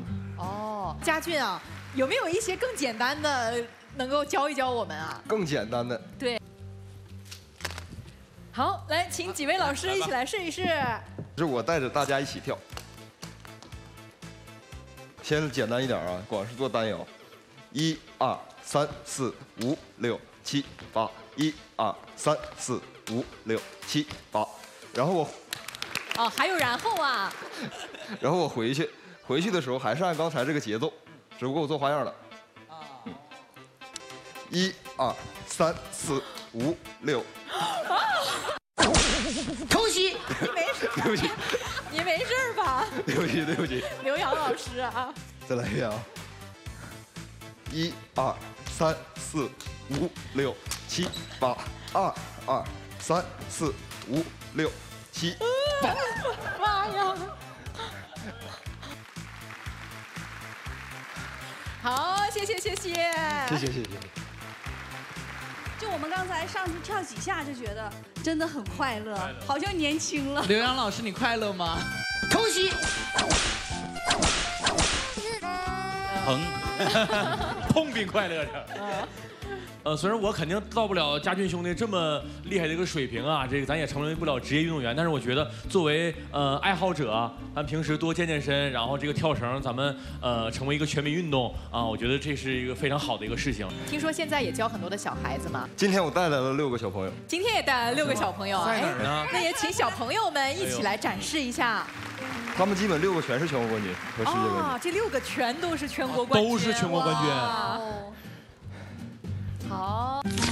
哦，佳俊啊，有没有一些更简单的能够教一教我们啊？ 更简单的。 对。好，来，请几位老师一起来试一试。 是我带着大家一起跳。先简单一点啊，光是做单摇，1、2、3、4、5、6、7、8，1、2、3、4、5、6、7、8，然后我。 哦，还有然后啊， 然后我回去的时候还是按刚才这个节奏，只不过我做花样了。1、2、3、4、5、6。 偷袭！ 你没事， 对不起， 你没事吧？ 对不起，对不起。 刘洋老师啊， 再来一遍啊！1、2、3、4、5、6、7、8，2、2、3、4、5、6、7、8。 妈呀！好，谢谢，谢谢， 谢谢，谢谢。 就我们刚才上去跳几下，就觉得真的很快乐，好像年轻了。 刘洋老师，你快乐吗？ 偷袭。 疼，痛并快乐着。虽然我肯定到不了佳俊兄弟这么厉害的一个水平啊，这个咱也成为不了职业运动员，但是我觉得作为爱好者，咱平时多健健身，然后这个跳绳咱们成为一个全民运动啊，我觉得这是一个非常好的一个事情。 听说现在也教很多的小孩子嘛？ 今天我带来了6个小朋友。 今天也带来了6个小朋友， 在哪儿呢？ 那也请小朋友们一起来展示一下。 他们基本6个全是全国冠军和世界冠军。 啊，这6个全都是全国冠军， 都是全国冠军。 好。